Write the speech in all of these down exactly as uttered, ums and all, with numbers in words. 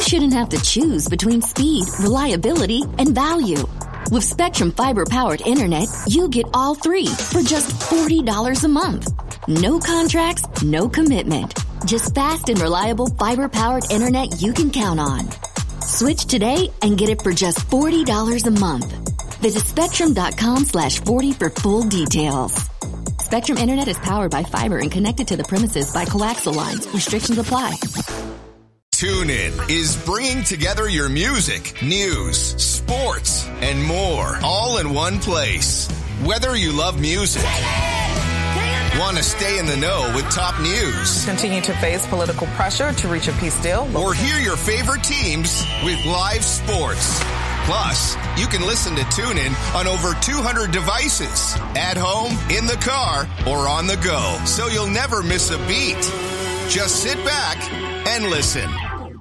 shouldn't have to choose between speed, reliability, and value. With Spectrum Fiber-powered internet, you get all three for just forty dollars a month. No contracts, no commitment. Just fast and reliable fiber-powered internet you can count on. Switch today and get it for just forty dollars a month. Visit spectrum.com slash 40 for full details. Spectrum Internet is powered by fiber and connected to the premises by coaxial lines. Restrictions apply. TuneIn is bringing together your music, news, sports, and more all in one place. Whether you love music, want to stay in the know with top news, continue to face political pressure to reach a peace deal, or hear your favorite teams with live sports. Plus, you can listen to TuneIn on over two hundred devices, at home, in the car, or on the go, so you'll never miss a beat. Just sit back and listen.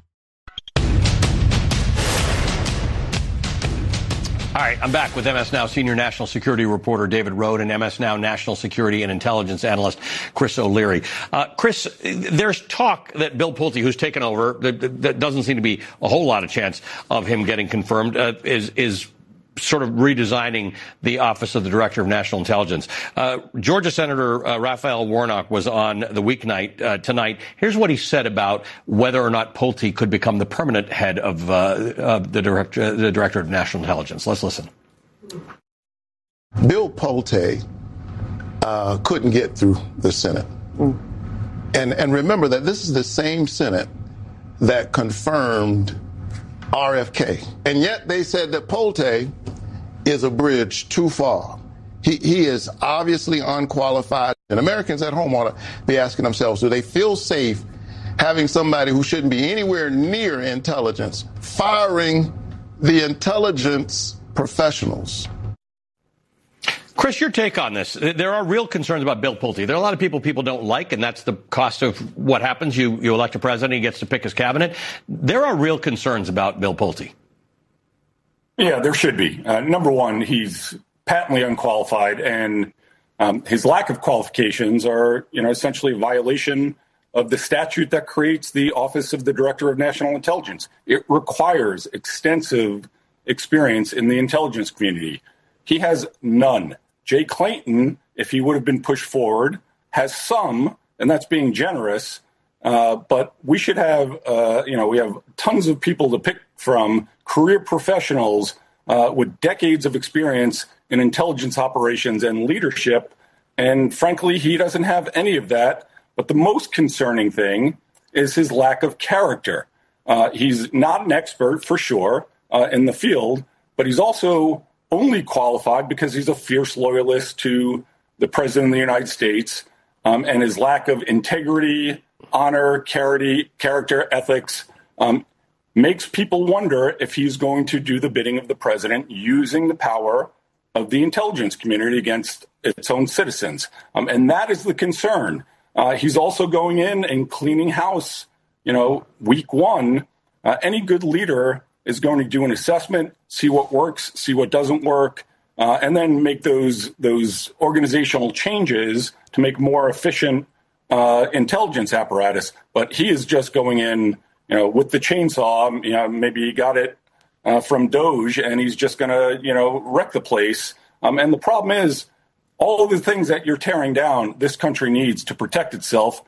All right, I'm back with M S Now senior national security reporter David Rohde and M S Now national security and intelligence analyst Chris O'Leary. Uh, Chris, there's talk that Bill Pulte, who's taken over, that, that doesn't seem to be a whole lot of chance of him getting confirmed, uh, is is sort of redesigning the Office of the Director of National Intelligence. Uh, Georgia Senator uh, Raphael Warnock was on the weeknight uh, tonight. Here's what he said about whether or not Pulte could become the permanent head of, uh, of the, director, the Director of National Intelligence. Let's listen. Bill Pulte uh, couldn't get through the Senate. Mm. And, and remember that this is the same Senate that confirmed R F K. And yet they said that Pulte is a bridge too far. He, he is obviously unqualified. And Americans at home ought to be asking themselves, do they feel safe having somebody who shouldn't be anywhere near intelligence firing the intelligence professionals? Chris, your take on this. There are real concerns about Bill Pulte. There are a lot of people people don't like, and that's the cost of what happens. You, you elect a president, he gets to pick his cabinet. There are real concerns about Bill Pulte. Yeah, there should be. Uh, number one, he's patently unqualified, and um, his lack of qualifications are, you know, essentially a violation of the statute that creates the Office of the Director of National Intelligence. It requires extensive experience in the intelligence community. He has none. Jay Clayton, if he would have been pushed forward, has some, and that's being generous. Uh, but we should have, uh, you know, we have tons of people to pick from, career professionals uh, with decades of experience in intelligence operations and leadership. And frankly, he doesn't have any of that. But the most concerning thing is his lack of character. Uh, he's not an expert, for sure, uh, in the field, but he's also only qualified because he's a fierce loyalist to the president of the United States, um, and his lack of integrity, honor, charity, character, ethics um, makes people wonder if he's going to do the bidding of the president using the power of the intelligence community against its own citizens. Um, and that is the concern. Uh, he's also going in and cleaning house, you know, week one. Uh, any good leader is going to do an assessment, see what works, see what doesn't work, uh, and then make those those organizational changes to make more efficient uh, intelligence apparatus. But he is just going in, you know, with the chainsaw. You know, maybe he got it uh, from Doge, and he's just going to, you know, wreck the place. Um, and the problem is, all of the things that you're tearing down, this country needs to protect itself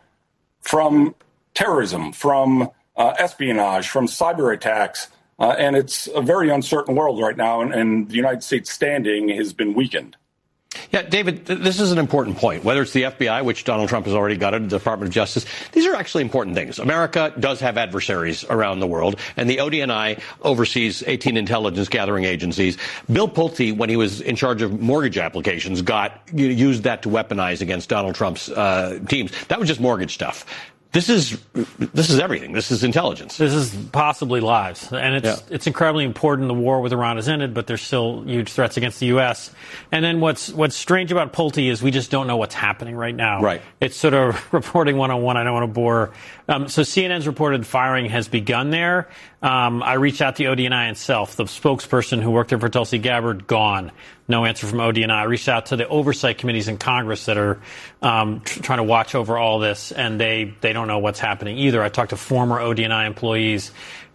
from terrorism, from uh, espionage, from cyber attacks. Uh, and it's a very uncertain world right now, and, and the United States standing has been weakened. Yeah, David, th- this is an important point. Whether it's the F B I, which Donald Trump has already got, the Department of Justice, these are actually important things. America does have adversaries around the world, and the O D N I oversees eighteen intelligence gathering agencies. Bill Pulte, when he was in charge of mortgage applications, got used that to weaponize against Donald Trump's uh, teams. That was just mortgage stuff. This is this is everything. This is intelligence. This is possibly lives. And it's yeah. it's incredibly important. The war with Iran has ended, but there's still huge threats against the U S. And then what's what's strange about Pulte is we just don't know what's happening right now. Right. It's sort of reporting one-on-one. I don't want to bore. Um, so C N N's reported firing has begun there. Um, I reached out to O D N I itself. The spokesperson who worked there for Tulsi Gabbard, gone. No answer from O D N I. I reached out to the oversight committees in Congress that are um, tr- trying to watch over all this, and they, they don't know what's happening either. I talked to former O D N I employees.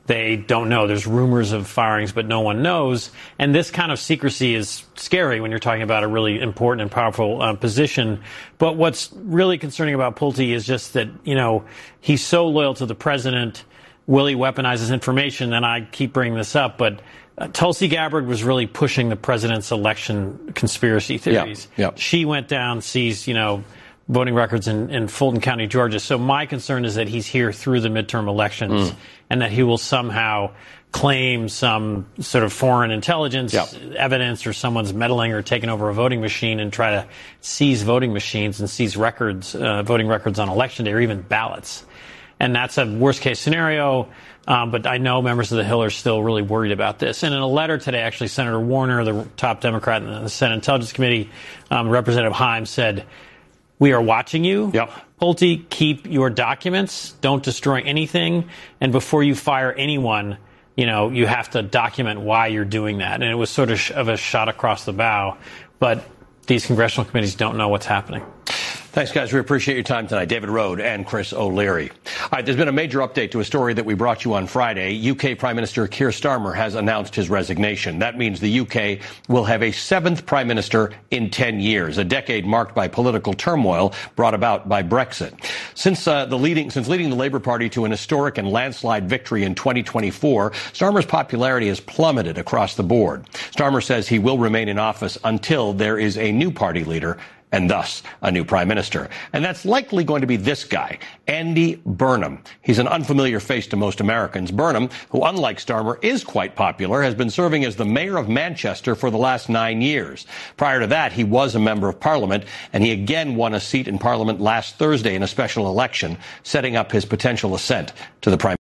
They don't know. There's rumors of firings, but no one knows. And this kind of secrecy is scary when you're talking about a really important and powerful uh, position. But what's really concerning about Pulte is just that, you know, he's so loyal to the president. Will he weaponize his information? And I keep bringing this up, but uh, Tulsi Gabbard was really pushing the president's election conspiracy theories. Yeah, yeah. She went down, sees, you know, voting records in, in Fulton County, Georgia. So my concern is that he's here through the midterm elections mm. and that he will somehow claim some sort of foreign intelligence yep. evidence or someone's meddling or taking over a voting machine and try to seize voting machines and seize records, uh, voting records on election day or even ballots. And that's a worst-case scenario, um, but I know members of the Hill are still really worried about this. And in a letter today, actually, Senator Warner, the top Democrat in the Senate Intelligence Committee, um, Representative Himes said, "We are watching you. Yep. Pulte, keep your documents. Don't destroy anything. And before you fire anyone, you know, you have to document why you're doing that." And it was sort of, sh- of a shot across the bow. But these congressional committees don't know what's happening. Thanks, guys. We appreciate your time tonight. David Rode and Chris O'Leary. All right, there's been a major update to a story that we brought you on Friday. U K Prime Minister Keir Starmer has announced his resignation. That means the U K will have a seventh prime minister in ten years, a decade marked by political turmoil brought about by Brexit. Since uh, the leading, since leading the Labour Party to an historic and landslide victory in twenty twenty-four, Starmer's popularity has plummeted across the board. Starmer says he will remain in office until there is a new party leader and thus a new prime minister. And that's likely going to be this guy, Andy Burnham. He's an unfamiliar face to most Americans. Burnham, who unlike Starmer is quite popular, has been serving as the mayor of Manchester for the last nine years. Prior to that, he was a member of parliament, and he again won a seat in parliament last Thursday in a special election, setting up his potential ascent to the prime